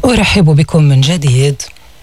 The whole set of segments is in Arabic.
أرحب بكم من جديد.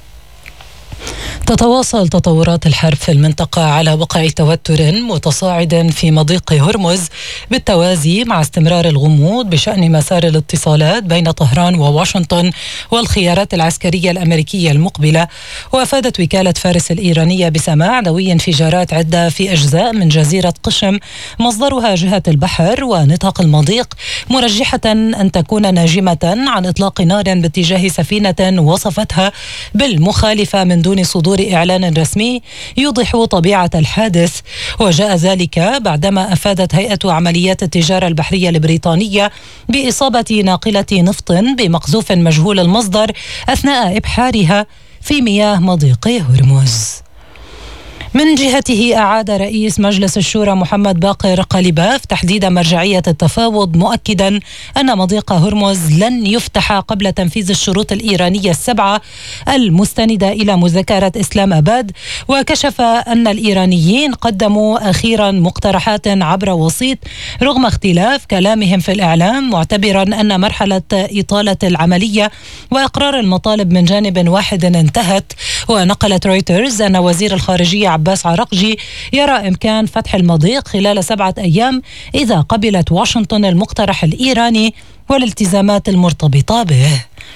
تتواصل تطورات الحرب في المنطقة على وقع توتر متصاعد في مضيق هرمز بالتوازي مع استمرار الغموض بشأن مسار الاتصالات بين طهران وواشنطن والخيارات العسكرية الأمريكية المقبلة. وأفادت وكالة فارس الإيرانية بسماع دوي انفجارات عدة في أجزاء من جزيرة قشم مصدرها جهة البحر ونطاق المضيق، مرجحة أن تكون ناجمة عن إطلاق نار باتجاه سفينة وصفتها بالمخالفة من دون صدور إعلان رسمي يوضح طبيعة الحادث. وجاء ذلك بعدما أفادت هيئة عمليات التجارة البحرية البريطانية بإصابة ناقلة نفط بمقذوف مجهول المصدر أثناء إبحارها في مياه مضيق هرمز. من جهته أعاد رئيس مجلس الشورى محمد باقر قليباف تحديد مرجعية التفاوض، مؤكدا أن مضيق هرمز لن يفتح قبل تنفيذ الشروط الإيرانية السبعة المستندة إلى مذكرة إسلام آباد. وكشف أن الإيرانيين قدموا أخيرا مقترحات عبر وسيط رغم اختلاف كلامهم في الإعلام، معتبرا أن مرحلة إطالة العملية وإقرار المطالب من جانب واحد انتهت. ونقلت رويترز أن وزير الخارجية عباس عراقجي يرى إمكان فتح المضيق خلال 7 أيام إذا قبلت واشنطن المقترح الإيراني والالتزامات المرتبطة به.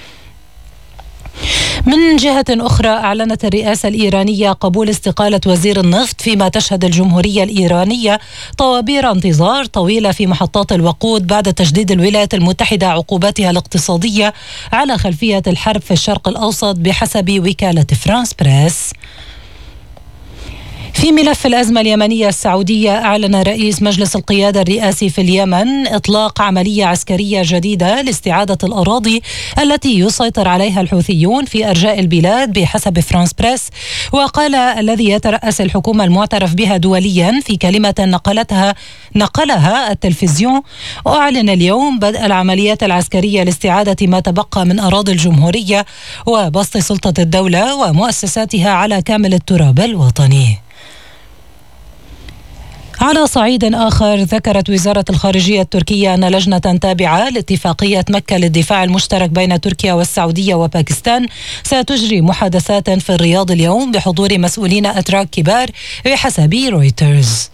من جهة أخرى أعلنت الرئاسة الإيرانية قبول استقالة وزير النفط، فيما تشهد الجمهورية الإيرانية طوابير انتظار طويلة في محطات الوقود بعد تجديد الولايات المتحدة عقوباتها الاقتصادية على خلفية الحرب في الشرق الأوسط بحسب وكالة فرانس بريس. في ملف الأزمة اليمنية السعودية، أعلن رئيس مجلس القيادة الرئاسي في اليمن إطلاق عملية عسكرية جديدة لاستعادة الأراضي التي يسيطر عليها الحوثيون في أرجاء البلاد بحسب فرانس بريس. وقال الذي يترأس الحكومة المعترف بها دوليا في كلمة نقلها التلفزيون: أعلن اليوم بدء العمليات العسكرية لاستعادة ما تبقى من أراضي الجمهورية وبسط سلطة الدولة ومؤسساتها على كامل التراب الوطني. على صعيد آخر، ذكرت وزارة الخارجية التركية أن لجنة تابعة لاتفاقية مكة للدفاع المشترك بين تركيا والسعودية وباكستان ستجري محادثات في الرياض اليوم بحضور مسؤولين أتراك كبار بحسب رويترز.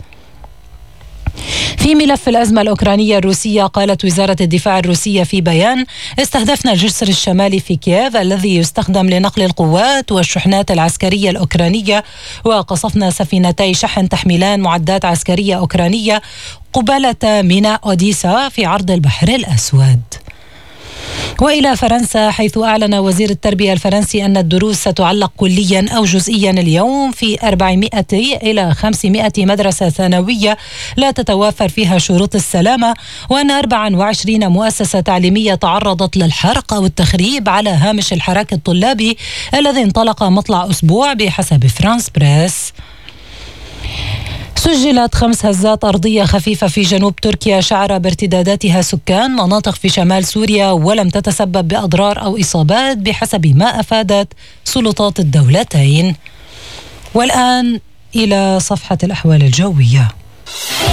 في ملف الأزمة الأوكرانية الروسية، قالت وزارة الدفاع الروسية في بيان: استهدفنا الجسر الشمالي في كييف الذي يستخدم لنقل القوات والشحنات العسكرية الأوكرانية، وقصفنا سفينتي شحن تحملان معدات عسكرية أوكرانية قبالة ميناء أوديسا في عرض البحر الأسود. وإلى فرنسا، حيث أعلن وزير التربية الفرنسي أن الدروس ستعلق كليا أو جزئيا اليوم في 400 إلى 500 مدرسة ثانوية لا تتوافر فيها شروط السلامة، وأن 24 مؤسسة تعليمية تعرضت للحرق أو التخريب على هامش الحراك الطلابي الذي انطلق مطلع أسبوع بحسب فرانس بريس. سجلت 5 هزات أرضية خفيفة في جنوب تركيا شعر بارتداداتها سكان مناطق في شمال سوريا، ولم تتسبب بأضرار أو إصابات بحسب ما أفادت سلطات الدولتين. والآن إلى صفحة الأحوال الجوية.